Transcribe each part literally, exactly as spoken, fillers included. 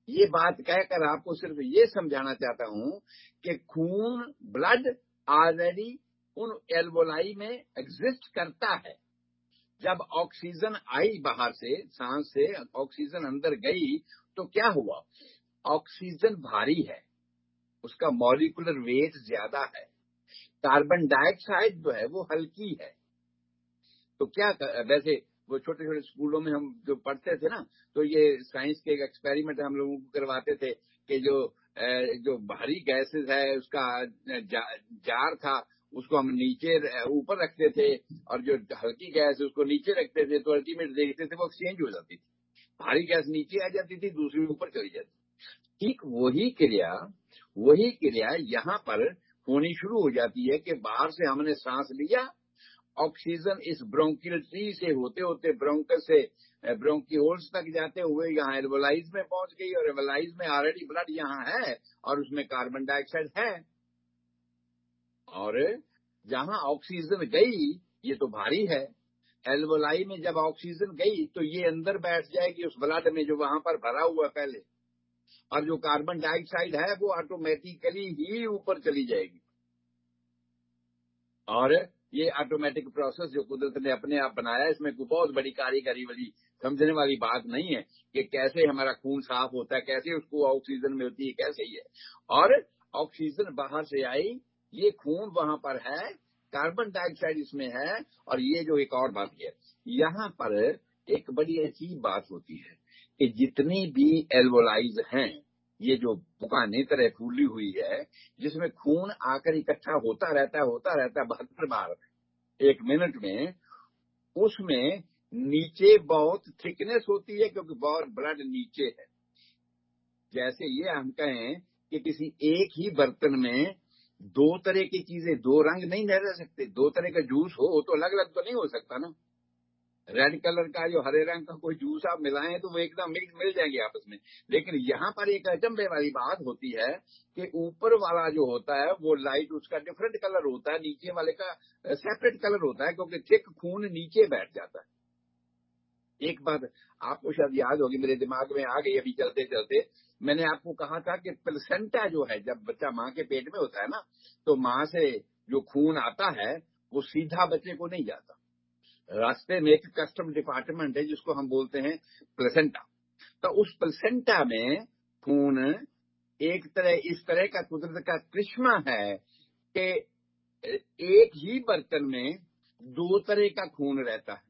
یہ بات کہہ کر آپ کو صرف یہ سمجھانا چاہتا ہوں کہ خون بلڈ آلریڈی ان ایلوولائی میں ایگزسٹ کرتا ہے. جب آکسیجن آئی باہر سے، سانس سے آکسیجن اندر گئی تو کیا ہوا؟ آکسیجن بھاری ہے، اس کا مالیکولر ویٹ زیادہ ہے. کاربن ڈائی آکسائڈ جو ہے وہ ہلکی ہے. تو کیا ویسے وہ چھوٹے چھوٹے اسکولوں میں ہم جو پڑھتے تھے نا، تو یہ سائنس کے ایک ایکسپیریمنٹ ہم لوگوں کو کرواتے تھے کہ جو جو بھاری گیسز ہے اس کا جار تھا، اس کو ہم نیچے اوپر رکھتے تھے، اور جو ہلکی گیس اس کو نیچے رکھتے تھے، تو الٹیمیٹ دیکھتے تھے وہ ایکسچینج ہو جاتی تھی. بھاری گیس نیچے آ جاتی تھی، دوسری اوپر چلی جاتی تھی. ٹھیک وہی کریا وہی کریا یہاں پر ہونی شروع ہو جاتی ہے کہ باہر سے ہم نے سانس لیا، آکسیجن اس برونکل ٹری سے ہوتے ہوتے برونکس سے برونکیولز تک جاتے ہوئے یہاں ایلوولائز میں پہنچ گئی، اور ایلوولائز میں آلریڈی بلڈ یہاں ہے اور اس میں کاربن ڈائی آکسائڈ ہے. اور جہاں آکسیجن گئی یہ تو بھاری ہے. ایلوولائی میں جب آکسیجن گئی تو یہ اندر بیٹھ جائے گی اس بلڈ میں جو وہاں پر بھرا ہوا پہلے، اور جو کاربن ڈائی آکسائڈ ہے وہ آٹومیٹیکلی ہی اوپر چلی جائے گی. اور یہ آٹومیٹک پروسیس جو قدرت نے اپنے آپ بنایا، اس میں کوئی بہت بڑی کاریگری والی سمجھنے والی بات نہیں ہے کہ کیسے ہمارا خون صاف ہوتا ہے، کیسے اس کو آکسیجن ملتی ہے، کیسے ہی ہے. اور آکسیجن باہر سے آئی، یہ خون وہاں پر ہے، کاربن ڈائی آکسائڈ اس میں ہے. اور یہ جو ایک اور بات ہے، یہاں پر ایک بڑی عجیب بات ہوتی ہے کہ جتنی بھی ایلوولائز ہیں، یہ جو بکانے طرح پھولی ہوئی ہے جس میں خون آ کر اکٹھا ہوتا رہتا ہے ہوتا رہتا ہے بہتر بار ایک منٹ میں، اس میں نیچے بہت تھکنیس ہوتی ہے کیونکہ بہت بلڈ نیچے ہے. جیسے یہ ہم کہیں کہ کسی ایک ہی برتن میں دو طرح کی چیزیں، دو رنگ نہیں رہ سکتے. دو طرح کا جوس ہو تو الگ الگ تو نہیں ہو سکتا نا. ریڈ کلر کا جو ہرے رنگ کا کوئی جوس آپ ملائیں تو وہ ایک دم مکس مل جائیں گے آپس میں. لیکن یہاں پر ایک اچنبھے والی بات ہوتی ہے کہ اوپر والا جو ہوتا ہے وہ لائٹ اس کا ڈفرنٹ کلر ہوتا ہے، نیچے والے کا سیپریٹ کلر ہوتا ہے کیونکہ تھک خون نیچے بیٹھ جاتا ہے. ایک بات آپ کو شاید یاد ہوگی، میرے دماغ میں آ گئی ابھی چلتے چلتے. میں نے آپ کو کہا تھا کہ پلسنٹا جو ہے، جب بچہ ماں کے پیٹ میں ہوتا ہے نا، تو ماں سے جو خون آتا ہے وہ سیدھا بچے کو نہیں جاتا. راستے میں ایک کسٹم ڈپارٹمنٹ ہے جس کو ہم بولتے ہیں پلسنٹا. تو اس پلسنٹا میں خون ایک طرح اس طرح کا قدرت کا کرشمہ ہے کہ ایک ہی برتن میں دو طرح کا خون رہتا ہے.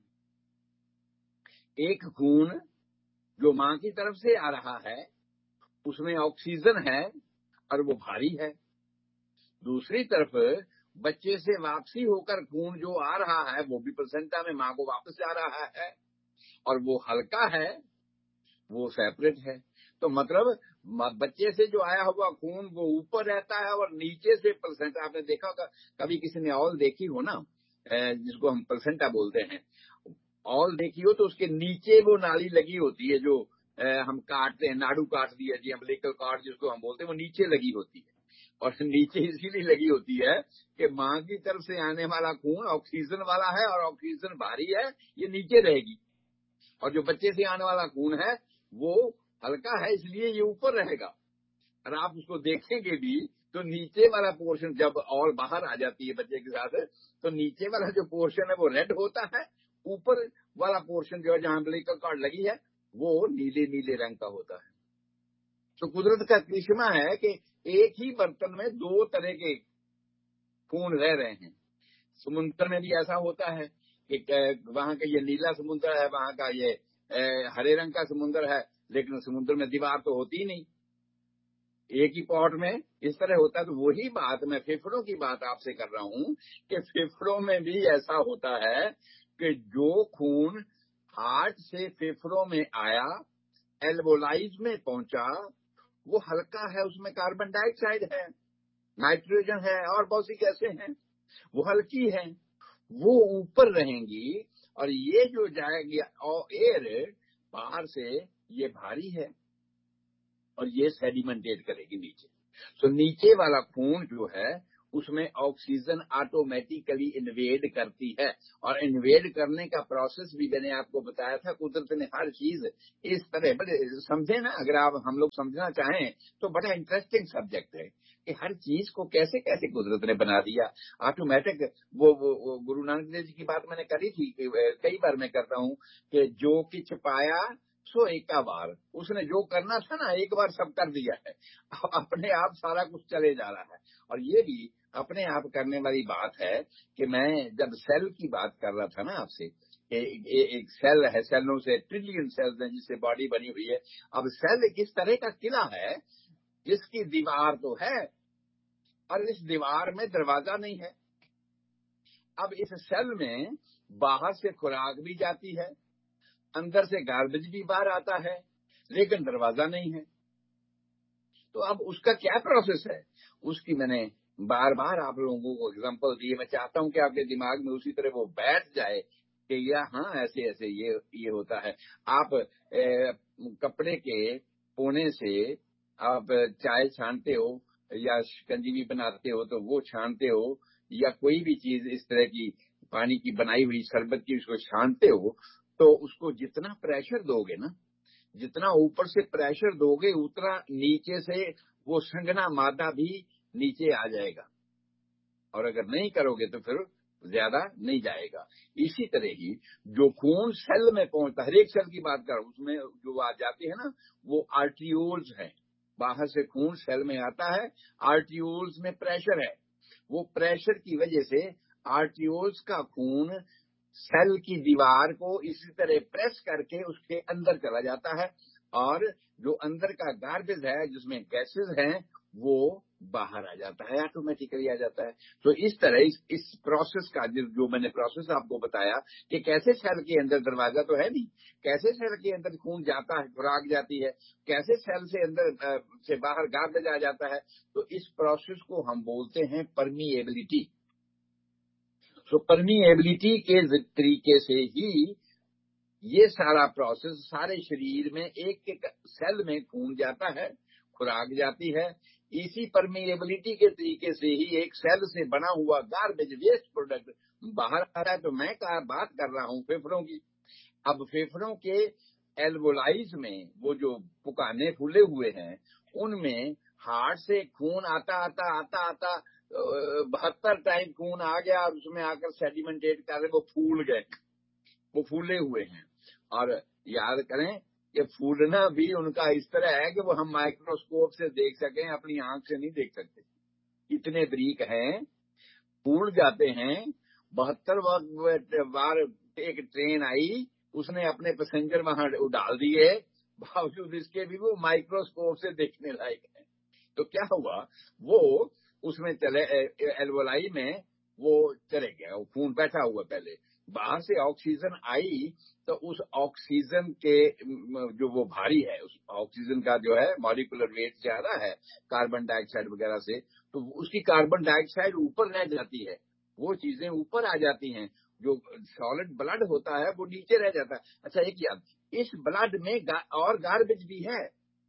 ایک خون جو ماں کی طرف سے آ رہا ہے اس میں آکسیجن ہے اور وہ بھاری ہے. دوسری طرف بچے سے واپسی ہو کر خون جو آ رہا ہے وہ بھی پلسنٹا میں ماں کو واپس جا رہا ہے اور وہ ہلکا ہے، وہ سیپریٹ ہے. تو مطلب بچے سے جو آیا ہوا خون وہ اوپر رہتا ہے اور نیچے سے پلسنٹا. آپ نے دیکھا ہوگا کبھی کسی نے اول دیکھی ہو نا، جس کو ہم پلسنٹا بولتے ہیں، اول دیکھی ہو تو اس کے نیچے وہ نالی لگی ہوتی ہے جو ہم کاٹتے ہیں، ناڑو کاٹ دیا جی، امبلیکل کارڈ جس کو ہم بولتے ہیں، وہ نیچے لگی ہوتی ہے. اور نیچے اسی لیے لگی ہوتی ہے کہ ماں کی طرف سے آنے والا خون آکسیجن والا ہے اور آکسیجن بھاری ہے، یہ نیچے رہے گی. اور جو بچے سے آنے والا خون ہے وہ ہلکا ہے، اس لیے یہ اوپر رہے گا. اور آپ اس کو دیکھیں گے بھی تو نیچے والا پورشن جب اور باہر آ جاتی ہے بچے کے ساتھ، تو نیچے والا جو پورشن ہے وہ ریڈ ہوتا ہے، اوپر والا پورشن جو ہے جہاں امبلیکل کارڈ لگی ہے وہ نیلے نیلے رنگ کا ہوتا ہے. تو قدرت کا کرشمہ ہے کہ ایک ہی برتن میں دو طرح کے خون رہ رہے ہیں. سمندر میں بھی ایسا ہوتا ہے کہ وہاں کا یہ نیلا سمندر ہے، وہاں کا یہ ہرے رنگ کا سمندر ہے، لیکن سمندر میں دیوار تو ہوتی ہی نہیں، ایک ہی پاٹ میں اس طرح ہوتا ہے. تو وہی بات میں پھیپھڑوں کی بات آپ سے کر رہا ہوں کہ پھیپھڑوں میں بھی ایسا ہوتا ہے کہ جو خون ہارٹ سے پھیپھڑوں میں آیا، ایلوولائز میں پہنچا، وہ ہلکا ہے، اس میں کاربن ڈائی آکسائڈ ہے، نائٹروجن ہے اور بہت سی گیسیں ہیں، وہ ہلکی ہیں، وہ اوپر رہیں گی. اور یہ جو جائے گی ایئر باہر سے یہ بھاری ہے اور یہ سیڈیمنٹیٹ کرے گی نیچے. تو نیچے والا خون جو ہے اس میں آکسیجن آٹومیٹیکلی انویڈ کرتی ہے، اور انویڈ کرنے کا پروسیس بھی میں نے آپ کو بتایا تھا. قدرت نے ہر چیز اس طرح بڑے سمجھے نا، اگر آپ ہم لوگ سمجھنا چاہیں تو بڑا انٹرسٹنگ سبجیکٹ ہے کہ ہر چیز کو کیسے کیسے قدرت نے بنا دیا آٹومیٹک. وہ, وہ, وہ گرو نانک دیو جی کی بات میں نے کری تھی، کئی بار میں کرتا ہوں کہ جو کچھ پایا سو ایک بار، اس نے جو کرنا تھا نا ایک بار سب کر دیا ہے، اپنے آپ سارا کچھ چلے جا رہا ہے. اور یہ بھی اپنے آپ کرنے والی بات ہے کہ میں جب سیل کی بات کر رہا تھا نا آپ سے، ایک سیل ہے، سیلوں سے ٹریلین سیلز ہیں جس سے باڈی بنی ہوئی ہے. اب سیل ایک اس طرح کا قلعہ ہے جس کی دیوار تو ہے اور اس دیوار میں دروازہ نہیں ہے. اب اس سیل میں باہر سے خوراک بھی جاتی ہے، اندر سے گاربیج بھی باہر آتا ہے، لیکن دروازہ نہیں ہے. تو اب اس کا کیا پروسیس ہے، اس کی میں نے بار بار آپ لوگوں کو اگزامپل دی. میں چاہتا ہوں کہ آپ کے دماغ میں اسی طرح وہ بیٹھ جائے کہ یا ہاں ایسے ایسے یہ یہ ہوتا ہے. آپ کپڑے کے کونے سے آپ چائے چھانتے ہو یا شکنجی بھی بناتے ہو تو وہ چھانتے ہو، یا کوئی بھی چیز اس طرح کی پانی کی بنائی ہوئی شربت کی اس کو چھانتے ہو، تو اس کو جتنا پریشر دو گے نا، جتنا اوپر سے پریشر دو گے اتنا نیچے سے وہ سنگنا مادہ بھی نیچے آ جائے گا، اور اگر نہیں کرو گے تو پھر زیادہ نہیں جائے گا. اسی طرح ہی جو خون سیل میں پہنچتا، ہر ایک سیل کی بات کر اس میں جو آ جاتے ہیں نا وہ آرٹریولز ہیں. باہر سے خون سیل میں آتا ہے، آرٹریولز میں پریشر ہے، وہ پریشر کی وجہ سے آرٹریولز کا خون سیل کی دیوار کو اسی طرح پریس کر کے اس کے اندر چلا جاتا ہے، اور جو اندر کا گاربیج ہے جس میں گیسز ہیں وہ باہر آ جاتا ہے، آٹومیٹیکلی آ جاتا ہے. تو اس طرح اس, اس پروسیس کا جو میں نے پروسیس آپ کو بتایا کہ کیسے سیل کے اندر دروازہ تو ہے نہیں، کیسے سیل کے اندر خون جاتا ہے، خوراک جاتی ہے، کیسے سیل سے اندر سے باہر گاربیج آ جاتا ہے. تو اس پروسیس کو ہم بولتے ہیں پرمیبلٹی. تو پرمیبلٹی کے طریقے سے ہی یہ سارا پروسیس سارے شریر میں ایک ایک سیل میں خون جاتا ہے، خوراک جاتی ہے. اسی پرمیبلٹی کے طریقے سے ہی ایک سیل سے بنا ہوا گاربیج ویسٹ پروڈکٹ باہر آ رہا ہے. تو میں بات کر رہا ہوں پھیپھڑوں کی. اب پھیپھڑوں کے ایلوولائز میں وہ جو پکانے پھولے ہوئے ہیں ان میں ہارٹ سے خون آتا آتا آتا آتا بہتر ٹائم خون آ گیا اور اس میں آ کر سیڈیمنٹیٹ کر رہے وہ پھول گئے، وہ پھولے ہوئے ہیں. اور یاد کریں کہ پھولنا بھی ان کا اس طرح ہے کہ وہ ہم مائکروسکوپ سے دیکھ سکیں، اپنی آنکھ سے نہیں دیکھ سکتے. اتنے بریک ہیں، پھول جاتے ہیں. بہتر بار ایک ٹرین آئی، اس نے اپنے پیسنجر وہاں ڈال دیے، باوجود اس کے بھی وہ مائکروسکوپ سے دیکھنے لائق ہیں. تو کیا ہوا، وہ اس میں چلے ایلولائی میں وہ چلے گیا، وہ خون بیٹھا ہوا. پہلے باہر سے آکسیجن آئی تو اس آکسیجن کے جو وہ بھاری ہے، اس آکسیجن کا جو ہے مالیکولر ویٹ زیادہ ہے کاربن ڈائی آکسائڈ وغیرہ سے، تو اس کی کاربن ڈائی آکسائڈ اوپر رہ جاتی ہے، وہ چیزیں اوپر آ جاتی ہیں. جو سالڈ بلڈ ہوتا ہے وہ نیچے رہ جاتا ہے. اچھا ایک یاد، اس بلڈ میں اور گاربیج بھی ہے.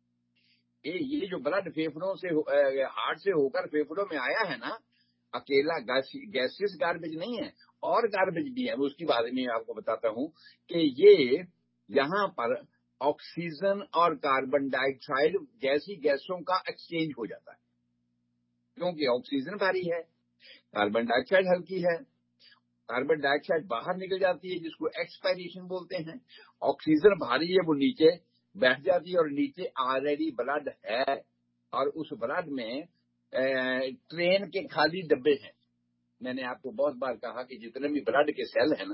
یہ جو بلڈ پھیپھڑوں سے ہارٹ سے ہو کر پھیپھڑوں میں آیا ہے نا، اکیلا گیسیس گاربیج نہیں ہے، اور گاربیج بھی ہے. اس کی بارے میں آپ کو بتاتا ہوں کہ یہ یہاں پر آکسیجن اور کاربن ڈائی آکسائڈ جیسی گیسوں کا ایکسچینج ہو جاتا ہے، کیونکہ آکسیجن بھاری ہے، کاربن ڈائی آکسائڈ ہلکی ہے. کاربن ڈائی آکسائڈ باہر نکل جاتی ہے جس کو ایکسپائریشن بولتے ہیں، آکسیجن بھاری ہے وہ نیچے بیٹھ جاتی ہے، اور نیچے آلریڈی بلڈ ہے، اور اس بلڈ میں ٹرین کے خالی ڈبے ہیں. میں نے آپ کو بہت بار کہا کہ جتنے بھی بلڈ کے سیل ہیں نا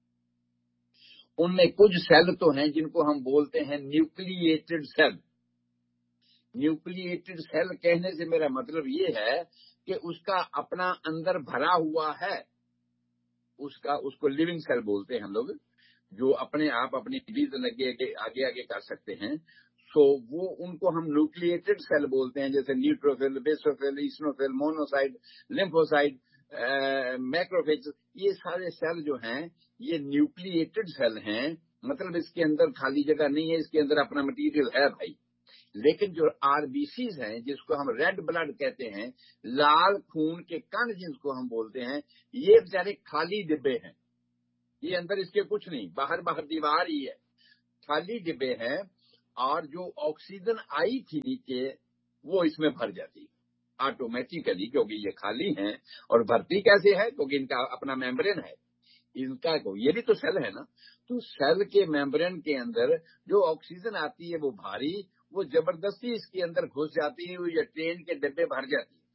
ان میں کچھ سیل تو ہیں جن کو ہم بولتے ہیں نیوکلیٹڈ سیل. نیوکلیٹڈ سیل کہنے سے میرا مطلب یہ ہے کہ اس کا اپنا اندر بھرا ہوا ہے، اس کا اس کو لیونگ سیل بولتے ہیں ہم لوگ، جو اپنے آپ اپنی بھی زندگی آگے آگے کر سکتے ہیں. سو وہ ان کو ہم نیوکلیٹڈ سیل بولتے ہیں، جیسے نیوٹروفل، بیسوفل، ایسنوفل، مونوسائٹ، لیمفوسائٹ، میکروفیج. یہ سارے سیل جو ہیں یہ نیوکلیٹڈ سیل ہیں. مطلب اس کے اندر خالی جگہ نہیں ہے، اس کے اندر اپنا مٹیریل ہے بھائی. لیکن جو آر بی سیز ہیں جس کو ہم ریڈ بلڈ کہتے ہیں، لال خون کے کण جس کو ہم بولتے ہیں، یہ بیچارے خالی ڈبے ہیں، یہ اندر اس کے کچھ نہیں، باہر باہر دیوار ہی ہے، خالی ڈبے ہیں، اور جو آکسیجن آئی تھی نیچے وہ اس میں بھر جاتی آٹومیٹیکلی، کیونکہ یہ خالی ہیں۔ اور بھرتی کیسے ہے؟ کیونکہ ان کا اپنا میمبرین ہے، ان کا یہ بھی تو سیل ہے نا، تو سیل کے میمبرین کے اندر جو آکسیجن آتی ہے وہ بھاری، وہ زبردستی اس کے اندر گھس جاتی ہے، یہ ٹرین کے ڈبے بھر جاتی ہے۔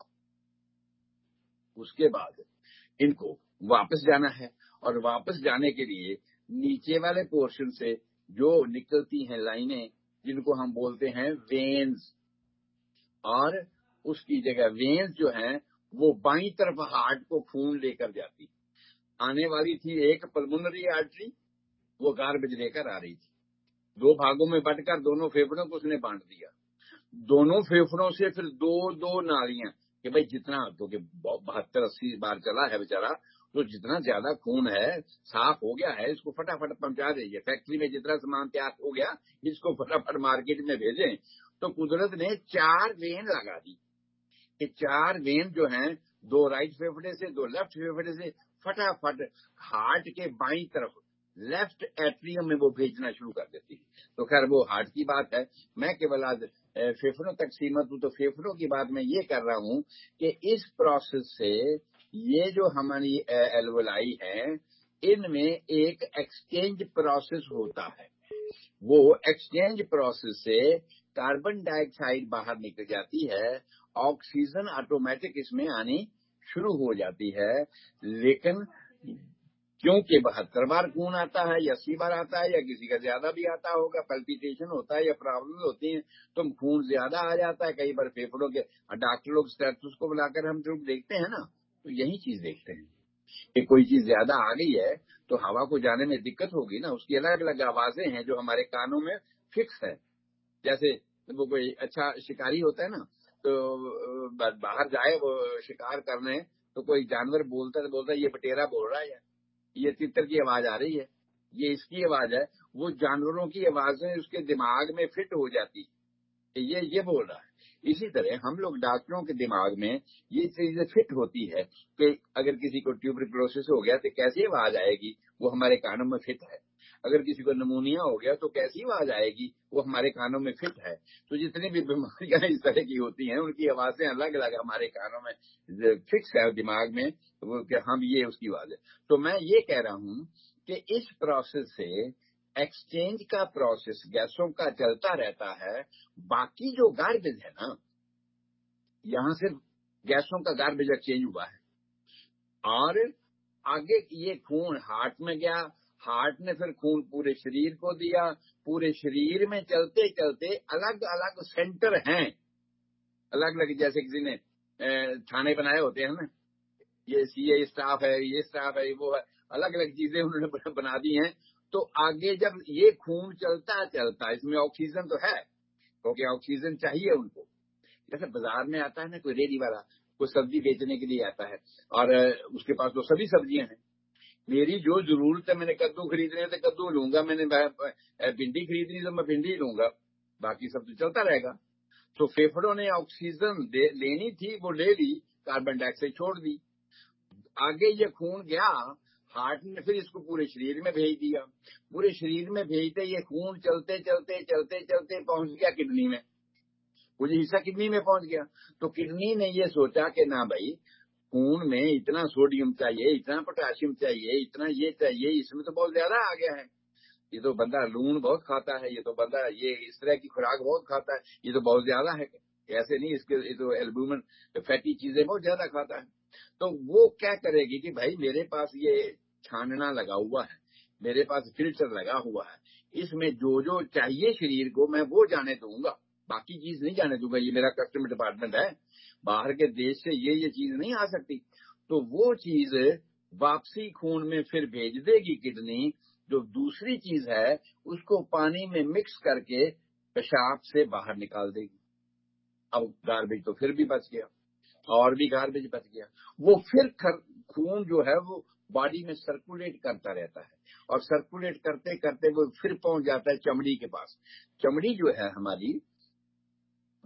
اس کے بعد ان کو واپس جانا ہے، اور واپس جانے کے لیے نیچے والے پورشن سے جو نکلتی ہیں لائنیں جن کو ہم بولتے ہیں وینز، اور اس کی جگہ وینز جو ہیں وہ بائیں طرف ہارٹ کو خون لے کر جاتی، آنے والی تھی ایک پلمونری آرٹری، وہ گاربیج لے کر آ رہی تھی، دو بھاگوں میں بٹ کر دونوں پھیپھڑوں کو اس نے بانٹ دیا، دونوں پھیپھڑوں سے پھر دو دو نالیاں، کہ بھائی جتنا تو کہ بہتر اسی بار چلا ہے بیچارہ، تو جتنا زیادہ خون ہے صاف ہو گیا ہے، اس کو فٹافٹ پہنچا دیجیے، فیکٹری میں جتنا سامان تیار ہو گیا اس کو فٹافٹ مارکیٹ میں بھیجیں۔ تو قدرت نے چار وین لگا دی کہ چار وین جو ہیں، دو رائٹ پھیپھڑے سے دو لیفٹ پھیپھڑے سے فٹافٹ ہارٹ کے بائیں طرف لیفٹ ایٹریم میں وہ بھیجنا شروع کر دیتی ہے۔ تو خیر وہ ہارٹ کی بات ہے، میں کیول آج پھیپھڑوں تک سیمت ہوں، تو پھیپھڑوں کی بات میں یہ کر رہا ہوں کہ اس پروسیس سے یہ جو ہماری ایلولائی ہیں ان میں ایک ایکسچینج پروسیس ہوتا ہے، وہ ایکسچینج پروسیس سے کاربن ڈائی آکسائڈ باہر نکل جاتی ہے، آکسیجن آٹومیٹک اس میں آنی شروع ہو جاتی ہے، لیکن کیونکہ بہتر بار خون آتا ہے یا اسی بار آتا ہے یا کسی کا زیادہ بھی آتا ہوگا، پلپیٹیشن ہوتا ہے یا پرابلم ہوتی ہیں، تو خون زیادہ آ جاتا ہے، کئی بار پھیپھڑوں کے ڈاکٹر لوگ اسٹیٹس کو بلا کر ہم لوگ دیکھتے ہیں نا، تو یہی چیز دیکھتے ہیں کہ کوئی چیز زیادہ آ گئی ہے تو ہوا کو جانے میں دقت ہوگی نا، اس کی الگ الگ آوازیں ہیں جو ہمارے کانوں میں فکس ہے۔ جیسے وہ کوئی اچھا شکاری ہوتا ہے نا، تو باہر جائے وہ شکار کرنے، تو کوئی جانور بولتا ہے بولتا ہے یہ بٹیرا بول رہا ہے، یہ تتر کی آواز آ رہی ہے، یہ اس کی آواز ہے، وہ جانوروں کی آوازیں اس کے دماغ میں فٹ ہو جاتی کہ یہ یہ بول رہا ہے۔ اسی طرح ہم لوگ ڈاکٹروں کے دماغ میں یہ چیزیں فٹ ہوتی ہے کہ اگر کسی کو ٹیوبرکلوسس ہو گیا تو کیسی آواز آئے گی، وہ ہمارے کانوں میں فٹ ہے، اگر کسی کو نمونیا ہو گیا تو کیسی آواز آئے گی، وہ ہمارے کانوں میں فٹ ہے۔ تو جتنی بھی بیماریاں اس طرح کی ہوتی ہیں ان کی آوازیں الگ الگ ہمارے کانوں میں فکس ہے دماغ میں، وہ کہ ہم یہ اس کی آواز ہے۔ تو میں یہ کہہ رہا ہوں کہ اس پروسیس سے ایکسچینج کا پروسیس گیسوں کا چلتا رہتا ہے، باقی جو گاربیج ہے نا، یہاں صرف گیسوں کا گاربیج ایکسچینج ہوا ہے، اور آگے یہ خون ہارٹ میں گیا، ہارٹ نے پھر خون پورے شریر کو دیا، پورے شریر میں چلتے چلتے الگ الگ سینٹر ہیں، الگ الگ، جیسے کسی نے تھانے بنائے ہوتے ہیں نا، یہ سی اے اسٹاف ہے، یہ اسٹاف ہے، وہ ہے، الگ الگ چیزیں انہوں نے بنا دی ہیں۔ تو آگے جب یہ خون چلتا چلتا، اس میں آکسیجن تو ہے کیونکہ آکسیجن چاہیے ان کو، جیسے بازار میں آتا ہے نا کوئی ریڈی والا، کوئی سبزی بیچنے کے لیے آتا ہے اور اس کے پاس تو سبھی سبزیاں ہیں، میری جو ضرورت ہے، میں نے کدو خریدنے تو کدو لوں گا، میں نے بھنڈی خریدنی تو میں بھنڈی لوں گا، باقی سب تو چلتا رہے گا۔ تو پھیپھڑوں نے آکسیجن لینی تھی وہ لے لی، کاربن ڈائی آکسائڈ چھوڑ دی، آگے یہ خون گیا، ہارٹ نے پھر اس کو پورے شریر میں بھیج دیا، پورے شریر میں بھیجتے یہ خون چلتے چلتے چلتے چلتے پہنچ گیا کڈنی میں، وہ جو حصہ کڈنی میں پہنچ گیا، تو کڈنی نے یہ سوچا کہ نہ بھائی، خون میں اتنا سوڈیم چاہیے، اتنا پوٹاشیم چاہیے، اتنا یہ چاہیے، اس میں تو بہت زیادہ آ گیا ہے، یہ تو بندہ لون بہت کھاتا ہے، یہ تو بندہ یہ اس طرح کی خوراک بہت کھاتا ہے، یہ تو بہت زیادہ ہے، ایسے نہیں، اس کے یہ تو البومن فیٹی چیزیں بہت زیادہ کھاتا ہے۔ تو وہ کیا کرے گی کہ بھائی میرے پاس یہ چھاننا لگا ہوا ہے، میرے پاس فلٹر لگا ہوا ہے، اس میں جو جو چاہیے شریر کو میں وہ جانے دوں گا، باقی چیز نہیں جانے دوں گا، یہ میرا کسٹم ڈپارٹمنٹ ہے، باہر کے دیش سے یہ یہ چیز نہیں آ سکتی، تو وہ چیز واپسی خون میں پھر بھیج دے گی کڈنی، جو دوسری چیز ہے اس کو پانی میں مکس کر کے پیشاب سے باہر نکال دے گی۔ اب گاربیج تو پھر بھی بچ گیا، اور بھی گاربیج بچ گیا، وہ پھر خون جو ہے وہ باڈی میں سرکولیٹ کرتا رہتا ہے، اور سرکولیٹ کرتے کرتے وہ پھر پہنچ جاتا ہے چمڑی کے پاس۔ چمڑی جو ہے ہماری،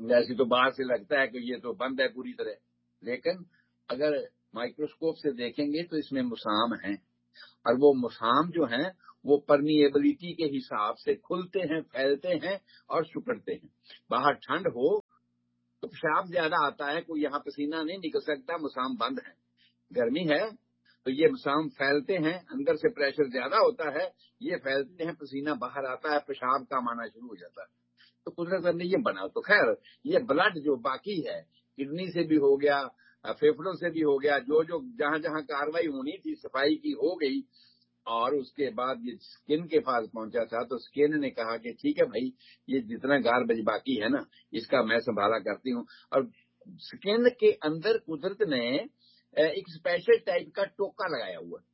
ویسے تو باہر سے لگتا ہے کہ یہ تو بند ہے پوری طرح، لیکن اگر مائکروسکوپ سے دیکھیں گے تو اس میں مسام ہیں، اور وہ مسام جو ہیں وہ پرمیبلٹی کے حساب سے کھلتے ہیں، پھیلتے ہیں اور سکڑتے ہیں۔ باہر ٹھنڈ ہو تو پیشاب زیادہ آتا ہے، کوئی یہاں پسینہ نہیں نکل سکتا، مسام بند ہے۔ گرمی ہے تو یہ مسام پھیلتے ہیں، اندر سے پریشر زیادہ ہوتا ہے، یہ پھیلتے ہیں، پسینہ باہر آتا ہے، پیشاب کام آنا شروع ہو جاتا ہے۔ تو قدرت نے یہ بنا، تو خیر یہ بلڈ جو باقی ہے کڈنی سے بھی ہو گیا، پھیپھڑوں سے بھی ہو گیا، جو جو جہاں جہاں کاروائی ہونی تھی صفائی کی ہو گئی، اور اس کے بعد یہ اسکن کے پاس پہنچا تھا تو اسکن نے کہا کہ ٹھیک ہے بھائی، یہ جتنا گاربیج باقی ہے نا اس کا میں سنبھالا کرتی ہوں۔ اور اسکن کے اندر قدرت نے ایک اسپیشل ٹائپ کا ٹوکا لگایا ہوا ہے۔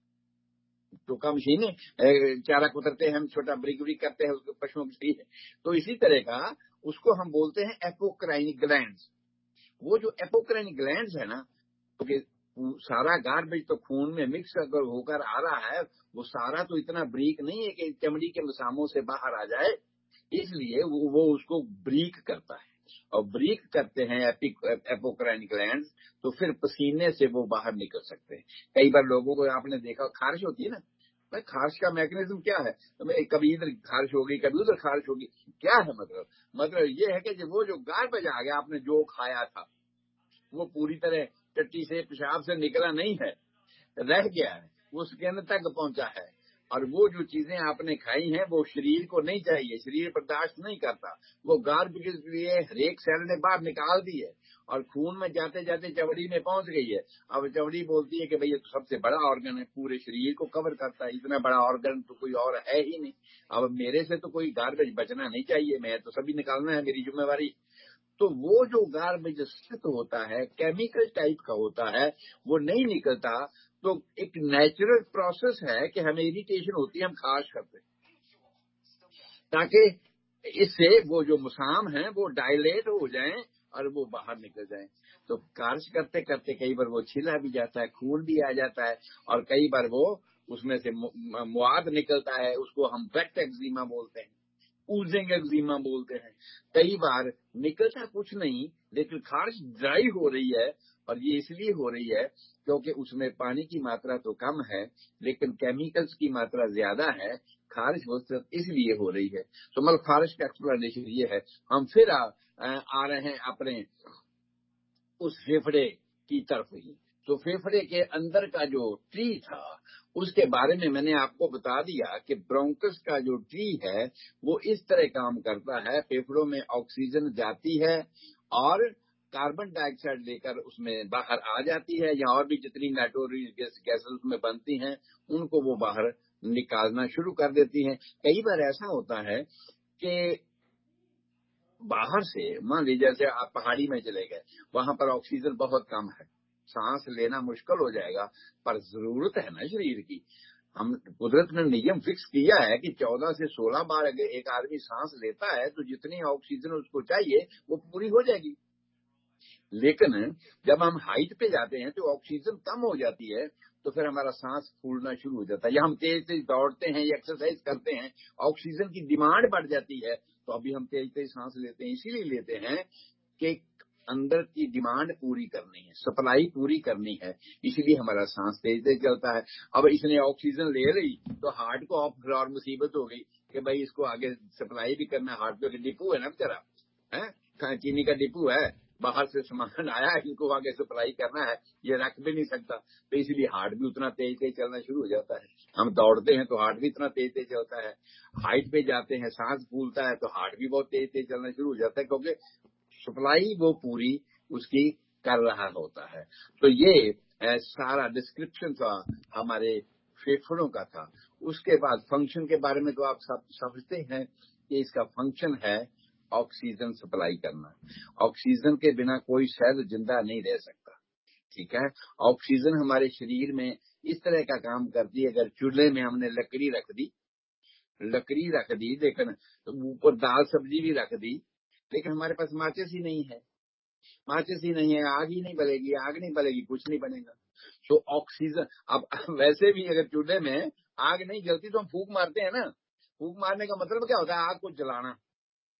ٹوکا مشین ہے، چارہ کترتے ہیں ہم، چھوٹا بریک بریک کرتے ہیں اس کو، پشموں کی ہے، تو اسی طرح کا اس کو ہم بولتے ہیں ایپوکرائنک گلینڈز۔ وہ جو ایپوکرائنک گلینڈز ہے نا، کیونکہ سارا گاربیج تو خون میں مکس اگر ہو کر آ رہا ہے، وہ سارا تو اتنا بریک نہیں ہے کہ چمڑی کے مساموں سے باہر آ جائے، اس لیے وہ اس کو بریک کرتا ہے، اور بریک کرتے ہیں ایپوکرائنک گلینڈز، تو پھر پسینے سے وہ باہر نکل سکتے ہیں۔ کئی بار لوگوں کو آپ نے دیکھا خارش ہوتی ہے نا، بھائی خارش کا میکنزم کیا ہے؟ کبھی ادھر خارش ہوگی، کبھی ادھر خارش ہوگی، کیا ہے مطلب؟ مطلب یہ ہے کہ وہ جو گاربیج آ گیا، آپ نے جو کھایا تھا وہ پوری طرح ٹٹی سے پیشاب سے نکلا نہیں ہے، رہ گیا ہے، وہ اسکن تک پہنچا ہے، اور وہ جو چیزیں آپ نے کھائی ہیں وہ شریر کو نہیں چاہیے، شریر برداشت نہیں کرتا، وہ گاربیج کے لیے ہر ایک سیل نے باہر نکال دی ہے، اور خون میں جاتے جاتے چوڑی میں پہنچ گئی ہے۔ اب چوڑی بولتی ہے کہ بھئی یہ تو سب سے بڑا آرگن ہے، پورے شریر کو کور کرتا ہے، اتنا بڑا آرگن تو کوئی اور ہے ہی نہیں، اب میرے سے تو کوئی گاربیج بچنا نہیں چاہیے، میں تو سبھی نکالنا ہے، میری ذمہ داری۔ تو وہ جو گاربیج ست ہوتا ہے، کیمیکل ٹائپ کا ہوتا ہے، وہ نہیں نکلتا، تو ایک نیچرل پروسیس ہے کہ ہمیں اریٹیشن ہوتی ہے، ہم خارش کرتے ہیں، تاکہ اس سے وہ جو مسام ہیں وہ ڈائلیٹ ہو جائیں اور وہ باہر نکل جائیں۔ تو خارش کرتے کرتے کئی بار وہ چھلا بھی جاتا ہے، خون بھی آ جاتا ہے، اور کئی بار وہ اس میں سے مواد نکلتا ہے، اس کو ہم ویٹ ایگزیما بولتے ہیں، اوزنگ ایگزیما بولتے ہیں۔ کئی بار نکلتا کچھ نہیں لیکن خارش ڈرائی ہو رہی ہے، اور یہ اس لیے ہو رہی ہے کیونکہ اس میں پانی کی ماترا تو کم ہے لیکن کیمیکلز کی ماترا زیادہ ہے، خارش وہ صرف اس لیے ہو رہی ہے۔ تو مطلب خارش کا ایکسپلینیشن یہ ہے۔ ہم پھر آ, آ رہے ہیں اپنے اس پھیپھڑے کی طرف ہی۔ تو پھیپھڑے کے اندر کا جو ٹری تھا اس کے بارے میں میں نے آپ کو بتا دیا کہ برونکس کا جو ٹری ہے وہ اس طرح کام کرتا ہے، پھیپھڑوں میں آکسیجن جاتی ہے اور کاربن ڈائی آکسائڈ لے کر اس میں باہر آ جاتی ہے، یا اور بھی جتنی نائٹروجن گیسز اس میں بنتی ہیں ان کو وہ باہر نکالنا شروع کر دیتی ہیں۔ کئی بار ایسا ہوتا ہے کہ باہر سے مان لیجیے جیسے آپ پہاڑی میں چلے گئے، وہاں پر آکسیجن بہت کم ہے، سانس لینا مشکل ہو جائے گا، پر ضرورت ہے نا شریر کی۔ ہم قدرت نے نیم فکس کیا ہے کہ چودہ سے سولہ بار اگر ایک آدمی سانس لیتا ہے تو جتنی آکسیجن اس کو چاہیے وہ پوری ہو جائے گی، لیکن جب ہم ہائٹ پہ جاتے ہیں تو آکسیجن کم ہو جاتی ہے، تو پھر ہمارا سانس پھولنا شروع ہو جاتا ہے، یا ہم تیز تیز دوڑتے ہیں یا ایکسرسائز کرتے ہیں، آکسیجن کی ڈیمانڈ بڑھ جاتی ہے، تو ابھی ہم تیز تیز سانس لیتے ہیں، اسی لیے لیتے ہیں کہ اندر کی ڈیمانڈ پوری کرنی ہے، سپلائی پوری کرنی ہے، اسی لیے ہمارا سانس تیز تیز چلتا ہے۔ اب اس نے آکسیجن لے لی تو ہارٹ کو اور مصیبت ہو گئی کہ بھائی اس کو آگے سپلائی بھی کرنا ہے، ہارٹ پہ ڈپو ہے نا بیچارا، چینی کا ڈپو ہے، باہر سے سامان آیا ہے، ان کو آگے سپلائی کرنا ہے، یہ رکھ بھی نہیں سکتا، تو اس لیے ہارٹ بھی اتنا تیز تیز چلنا شروع ہو جاتا ہے۔ ہم دوڑتے ہیں تو ہارٹ بھی اتنا تیز تیز چلتا ہے، ہائٹ پہ جاتے ہیں سانس پھولتا ہے تو ہارٹ بھی بہت تیز تیز چلنا شروع ہو جاتا ہے، کیونکہ سپلائی وہ پوری اس کی کر رہا ہوتا ہے۔ تو یہ سارا ڈسکرپشن تھا ہمارے پھیپھڑوں کا تھا۔ اس کے بعد فنکشن کے بارے میں تو آپ سب سمجھتے ہیں کہ اس کا فنکشن ہے آکسیجن سپلائی کرنا۔ آکسیجن کے بنا کوئی سیل زندہ نہیں رہ سکتا، ٹھیک ہے۔ آکسیجن ہمارے شریر میں اس طرح کا کام کرتی ہے، اگر چولہے میں ہم نے لکڑی رکھ دی لکڑی رکھ دی لیکن اوپر دال سبزی بھی رکھ دی، لیکن ہمارے پاس ماچس ہی نہیں ہے، ماچس ہی نہیں ہے، آگ ہی نہیں بلے گی، آگ نہیں بلے گی، کچھ نہیں بنے گا۔ تو آکسیجن، اب ویسے بھی اگر چولہے میں آگ نہیں جلتی تو ہم پھونک مارتے ہیں نا، پھونک مارنے کا مطلب کیا ہوتا ہے؟ آگ کو جلانا۔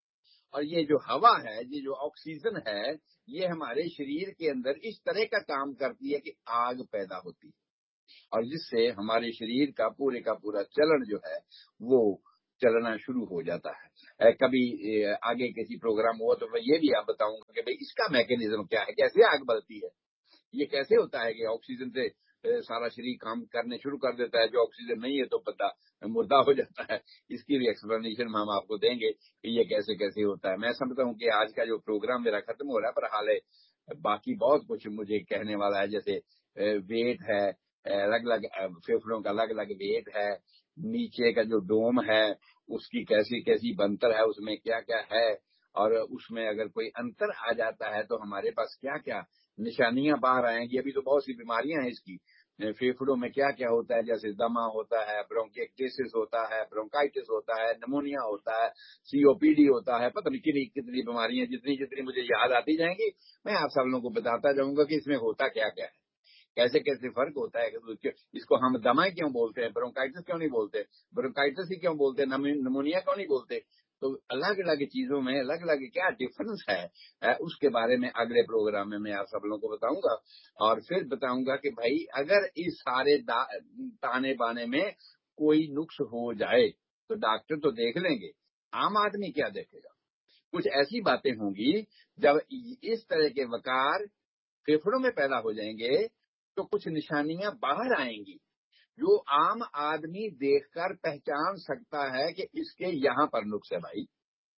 اور یہ جو ہوا ہے، یہ جو آکسیجن ہے، یہ ہمارے شریر کے اندر اس طرح کا کام کرتی ہے کہ آگ پیدا ہوتی ہے، اور جس سے ہمارے شریر کا پورے کا پورا چلن جو ہے وہ چلنا شروع ہو جاتا ہے۔ کبھی آگے کسی پروگرام ہوا تو میں یہ بھی آپ بتاؤں گا کہ بھئی اس کا میکینزم کیا ہے، کیسے آگ بلتی ہے، یہ کیسے ہوتا ہے کہ آکسیجن سے سارا شریر کام کرنے شروع کر دیتا ہے، جو آکسیجن نہیں ہے تو پتہ مردہ ہو جاتا ہے۔ اس کی بھی ایکسپلینیشن ہم آپ کو دیں گے کہ یہ کیسے کیسے ہوتا ہے۔ میں سمجھتا ہوں کہ آج کا جو پروگرام میرا ختم ہو رہا ہے، پر حال ہے باقی بہت کچھ مجھے کہنے والا ہے، جیسے ویٹ ہے، الگ الگ پھیپھڑوں کا الگ الگ ویٹ ہے، نیچے کا جو ڈوم ہے اس کی کیسی کیسی بنتر ہے، اس میں کیا کیا ہے، اور اس میں اگر کوئی انتر آ جاتا ہے تو ہمارے پاس کیا کیا نشانیاں باہر آئیں گی۔ ابھی تو بہت سی بیماریاں ہیں اس کی، پھیپھڑوں میں کیا کیا ہوتا ہے، جیسے دمہ ہوتا ہے، برونکائٹس ہوتا ہے، برونکائٹس ہوتا ہے، نمونیا ہوتا ہے، سی او پی ڈی ہوتا ہے، پتہ نہیں کتنی کتنی بیماریاں، جتنی جتنی مجھے یاد آتی جائیں گی میں آپ سب لوگوں کو بتاتا جاؤں گا کہ اس میں ہوتا کیا کیا ہے، کیسے کیسے فرق ہوتا ہے۔ اس کو ہم دمہ کیوں بولتے ہیں، برونکائٹس کیوں نہیں بولتے، برونکائٹس ہی کیوں بولتے ہیں، نمونیا کیوں نہیں بولتے؟ تو الگ الگ چیزوں میں الگ الگ کیا ڈفرنس ہے، اس کے بارے میں اگلے پروگرام میں میں آپ سب لوگوں کو بتاؤں گا، اور پھر بتاؤں گا کہ بھائی اگر اس سارے تانے بانے میں کوئی نقص ہو جائے تو ڈاکٹر تو دیکھ لیں گے، عام آدمی کیا دیکھے گا؟ کچھ ایسی باتیں ہوں گی جب اس طرح کے وقار پھیپھڑوں میں پیدا ہو جائیں گے تو کچھ نشانیاں باہر آئیں گی جو عام آدمی دیکھ کر پہچان سکتا ہے کہ اس کے یہاں پر نقص ہے بھائی،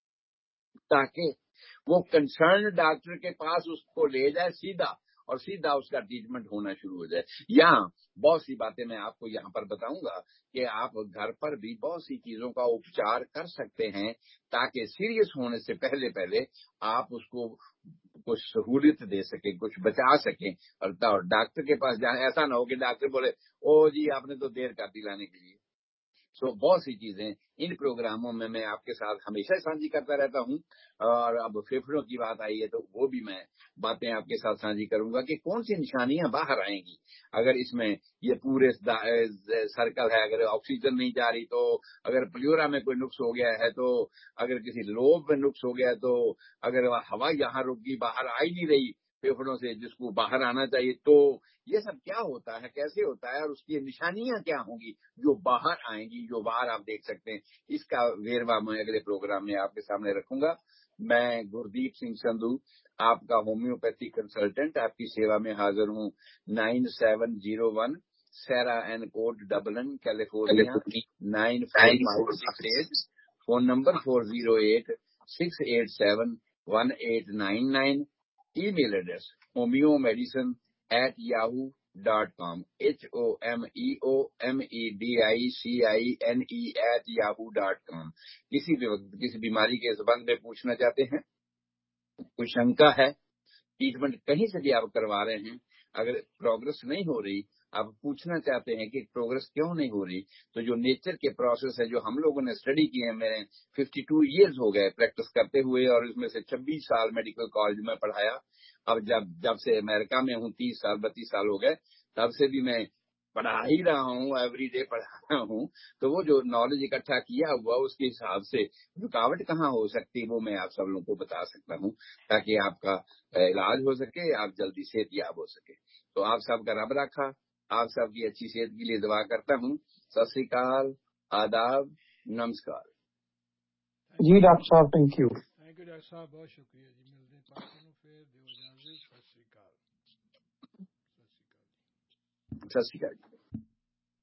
تاکہ وہ کنسرن ڈاکٹر کے پاس اس کو لے جائے سیدھا، اور سیدھا اس کا ٹریٹمنٹ ہونا شروع ہو جائے۔ یہاں بہت سی باتیں میں آپ کو یہاں پر بتاؤں گا کہ آپ گھر پر بھی بہت سی چیزوں کا اپچار کر سکتے ہیں تاکہ سیریس ہونے سے پہلے پہلے آپ اس کو کچھ سہولت دے سکیں، کچھ بچا سکیں، اور ڈاکٹر کے پاس جائیں، ایسا نہ ہو کہ ڈاکٹر بولے او جی آپ نے تو دیر کر دی لانے کے لیے۔ سو so, بہت سی چیزیں ان پروگراموں میں میں آپ کے ساتھ ہمیشہ سانجھی کرتا رہتا ہوں، اور اب پھیپھڑوں کی بات آئی ہے تو وہ بھی میں باتیں آپ کے ساتھ سانجھی کروں گا کہ کون سی نشانیاں باہر آئیں گی اگر اس میں یہ پورے سرکل ہے، اگر آکسیجن نہیں جا رہی تو، اگر پلیورا میں کوئی نقص ہو گیا ہے تو، اگر کسی لوب میں نقص ہو گیا تو، اگر ہوا یہاں رک گئی باہر آ ہی نہیں رہی پھیپھڑوں سے جس کو باہر آنا چاہیے، تو یہ سب کیا ہوتا ہے، کیسے ہوتا ہے، اور اس کی نشانیاں کیا ہوں گی جو باہر آئیں گی، جو باہر آپ دیکھ سکتے ہیں۔ اس کا ویروا میں اگلے پروگرام میں آپ کے سامنے رکھوں گا۔ میں گردیپ سنگھ سندھو آپ کا ہومیوپیتھی کنسلٹنٹ آپ کی سیوا میں حاضر ہوں، nine seven zero one Sierra N quote Dublin California nine four five six eight, phone number four zero eight six eight seven one eight nine nine, E mail address homeo medicine at Yahoo dot com, H O M E O M E D I C I N E at Yahoo dot com. کسی بھی وقت کسی بیماری کے سبند میں پوچھنا چاہتے ہیں، کوئی شنکا ہے، ٹریٹمنٹ کہیں سے بھی آپ کروا رہے ہیں، اگر پروگرس نہیں ہو رہی، آپ پوچھنا چاہتے ہیں کہ پروگرس کیوں نہیں ہو رہی، تو جو نیچر کے پروسیس ہے جو ہم لوگوں نے اسٹڈی کیے ہیں، میرے ففٹی ٹو ایئرز ہو گئے پریکٹس کرتے ہوئے، اور اس میں سے چھبیس سال میڈیکل کالج میں پڑھایا، اب جب جب سے امریکہ میں ہوں تیس سال بتیس سال ہو گئے، تب سے بھی میں پڑھا ہی رہا ہوں، ایوری ڈے پڑھا رہا ہوں، تو وہ جو نالج اکٹھا کیا ہوا اس کے حساب سے رکاوٹ کہاں ہو سکتی وہ میں آپ سب لوگوں کو بتا سکتا ہوں، تاکہ آپ کا علاج ہو سکے، آپ جلدی صحت یاب ہو سکے۔ تو آپ سب کا رب رکھا، آپ سب کی اچھی صحت کے لیے دعا کرتا ہوں۔ ست سری اکال، آداب، نمسکار۔ جی ڈاکٹر صاحب، thank you thank you doctor صاحب، بہت شکریہ جی۔ ملتے ہیں پاکستان میں، پھر دیو اجازت، ست سری اکال، ست سری اکال۔ ست سری اکال۔